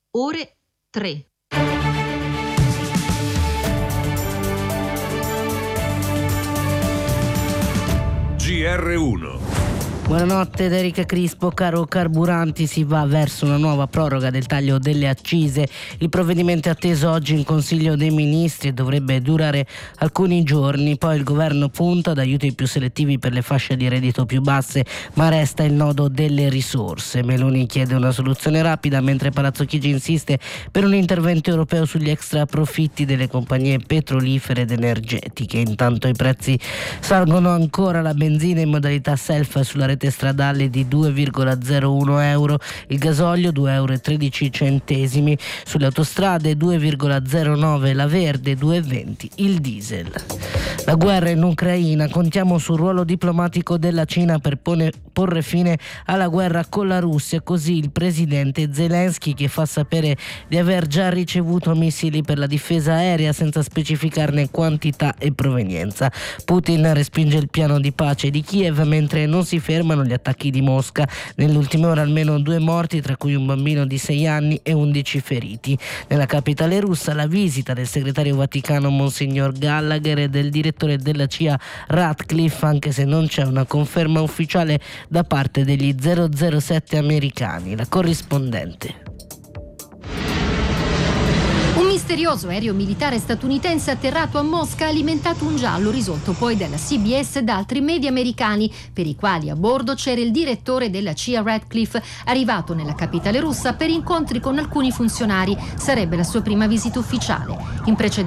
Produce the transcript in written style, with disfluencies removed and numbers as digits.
ore 3. GR1. Buonanotte da Erika Crispo. Caro carburanti, si va verso una nuova proroga del taglio delle accise. Il provvedimento è atteso oggi in Consiglio dei Ministri e dovrebbe durare alcuni giorni. Poi il governo punta ad aiuti più selettivi per le fasce di reddito più basse, ma resta il nodo delle risorse. Meloni chiede una soluzione rapida, mentre Palazzo Chigi insiste per un intervento europeo sugli extra profitti delle compagnie petrolifere ed energetiche. Intanto i prezzi salgono ancora: la benzina in modalità self sulla rete stradale di 2,01 euro, il gasolio 2,13 euro, sulle autostrade 2,09 la verde, 2,20 il diesel. La guerra in Ucraina: contiamo sul ruolo diplomatico della Cina per porre fine alla guerra con la Russia, così il presidente Zelensky, che fa sapere di aver già ricevuto missili per la difesa aerea senza specificarne quantità e provenienza. Putin respinge il piano di pace di Kiev, mentre non si fermano gli attacchi di Mosca. Nelle ultime ore almeno 2 morti, tra cui un bambino di 6 anni e 11 feriti. Nella capitale russa la visita del segretario Vaticano Monsignor Gallagher e del direttore della CIA Ratcliffe, anche se non c'è una conferma ufficiale da parte degli 007 americani. La corrispondente. Un misterioso aereo militare statunitense atterrato a Mosca ha alimentato un giallo risolto poi dalla CBS e da altri media americani, per i quali a bordo c'era il direttore della CIA Ratcliffe, arrivato nella capitale russa per incontri con alcuni funzionari. Sarebbe la sua prima visita ufficiale. In precedenza